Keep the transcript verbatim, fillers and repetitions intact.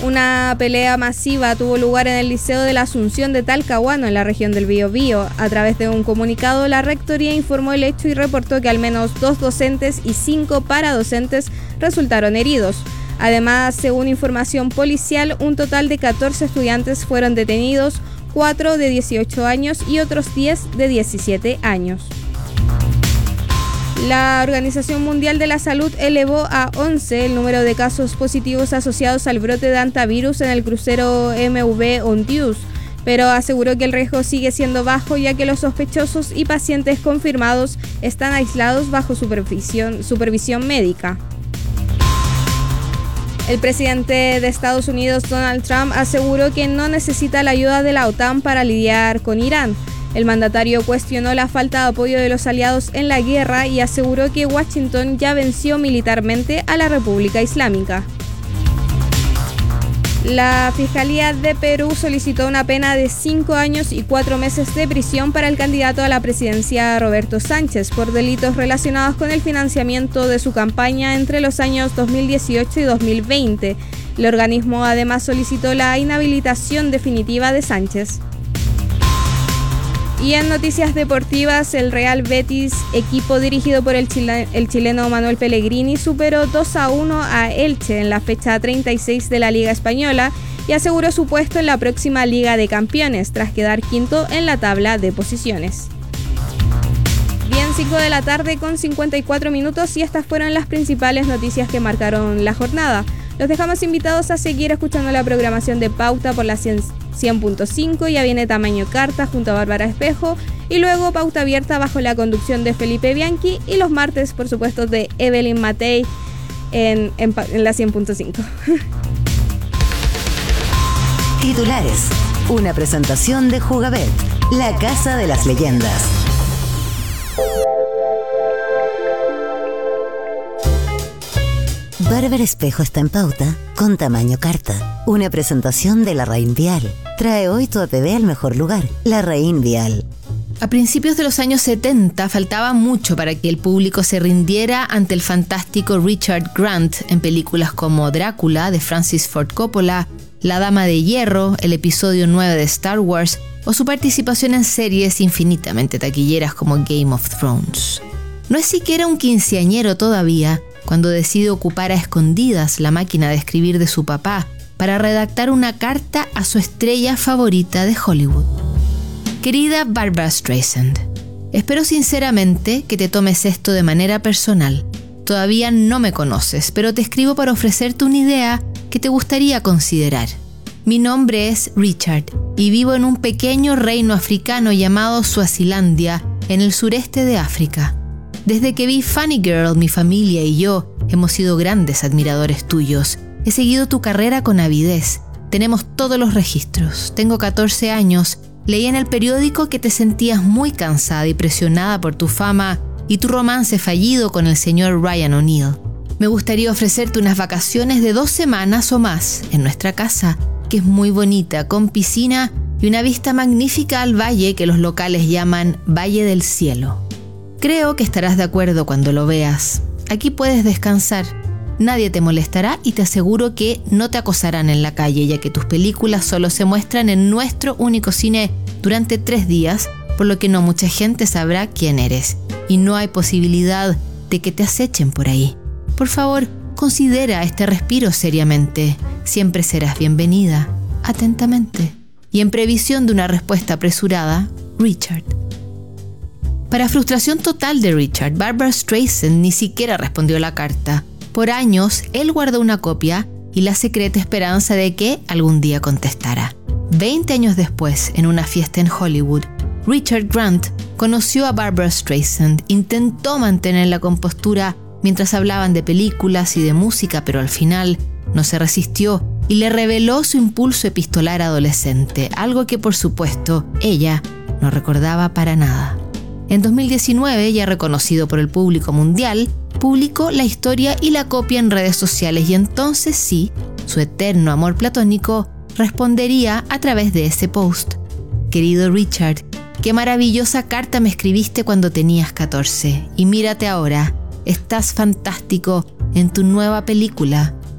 Una pelea masiva tuvo lugar en el Liceo de la Asunción de Talcahuano, en la región del Biobío. A través de un comunicado, la rectoría informó el hecho y reportó que al menos dos docentes y cinco paradocentes resultaron heridos. Además, según información policial, un total de catorce estudiantes fueron detenidos, cuatro de dieciocho años y otros diez de diecisiete años. La Organización Mundial de la Salud elevó a once el número de casos positivos asociados al brote de hantavirus en el crucero M V Ontius, pero aseguró que el riesgo sigue siendo bajo ya que los sospechosos y pacientes confirmados están aislados bajo supervisión, supervisión médica. El presidente de Estados Unidos, Donald Trump, aseguró que no necesita la ayuda de la OTAN para lidiar con Irán. El mandatario cuestionó la falta de apoyo de los aliados en la guerra y aseguró que Washington ya venció militarmente a la República Islámica. La Fiscalía de Perú solicitó una pena de cinco años y cuatro meses de prisión para el candidato a la presidencia Roberto Sánchez por delitos relacionados con el financiamiento de su campaña entre los años dos mil dieciocho y dos mil veinte. El organismo además solicitó la inhabilitación definitiva de Sánchez. Y en noticias deportivas, el Real Betis, equipo dirigido por el, chile, el chileno Manuel Pellegrini, superó dos a uno a Elche en la fecha treinta y seis de la Liga Española y aseguró su puesto en la próxima Liga de Campeones, tras quedar quinto en la tabla de posiciones. Bien, cinco de la tarde con cincuenta y cuatro minutos y estas fueron las principales noticias que marcaron la jornada. Los dejamos invitados a seguir escuchando la programación de Pauta por la cien punto cinco. Ya viene Tamaño Carta junto a Bárbara Espejo y luego Pauta Abierta bajo la conducción de Felipe Bianchi y los martes, por supuesto, de Evelyn Matei en, en, en la cien punto cinco. Titulares. Una presentación de Jugabet, la casa de las leyendas. Bárbara Espejo está en Pauta con Tamaño Carta. Una presentación de La Raín Vial. Trae hoy tu A P B al mejor lugar, La Raín Vial. A principios de los años setenta faltaba mucho para que el público se rindiera ante el fantástico Richard Grant en películas como Drácula de Francis Ford Coppola, La Dama de Hierro, el episodio nueve de Star Wars o su participación en series infinitamente taquilleras como Game of Thrones. No es siquiera un quinceañero todavía cuando decide ocupar a escondidas la máquina de escribir de su papá para redactar una carta a su estrella favorita de Hollywood. Querida Barbra Streisand, espero sinceramente que te tomes esto de manera personal. Todavía no me conoces, pero te escribo para ofrecerte una idea que te gustaría considerar. Mi nombre es Richard y vivo en un pequeño reino africano llamado Suazilandia, en el sureste de África. Desde que vi Funny Girl, mi familia y yo hemos sido grandes admiradores tuyos. He seguido tu carrera con avidez. Tenemos todos los registros. Tengo catorce años. Leí en el periódico que te sentías muy cansada y presionada por tu fama y tu romance fallido con el señor Ryan O'Neal. Me gustaría ofrecerte unas vacaciones de dos semanas o más en nuestra casa, que es muy bonita, con piscina y una vista magnífica al valle que los locales llaman Valle del Cielo. Creo que estarás de acuerdo cuando lo veas. Aquí puedes descansar. Nadie te molestará y te aseguro que no te acosarán en la calle, ya que tus películas solo se muestran en nuestro único cine durante tres días, por lo que no mucha gente sabrá quién eres. Y no hay posibilidad de que te acechen por ahí. Por favor, considera este respiro seriamente. Siempre serás bienvenida. Atentamente. Y en previsión de una respuesta apresurada, Richard. Para frustración total de Richard, Barbra Streisand ni siquiera respondió la carta. Por años, él guardó una copia y la secreta esperanza de que algún día contestara. Veinte años después, en una fiesta en Hollywood, Richard Grant conoció a Barbra Streisand, intentó mantener la compostura mientras hablaban de películas y de música, pero al final no se resistió y le reveló su impulso epistolar adolescente, algo que por supuesto ella no recordaba para nada. En dos mil diecinueve, ya reconocido por el público mundial, publicó la historia y la copia en redes sociales y entonces sí, su eterno amor platónico respondería a través de ese post. Querido Richard, qué maravillosa carta me escribiste cuando tenías catorce y mírate ahora, estás fantástico en tu nueva película.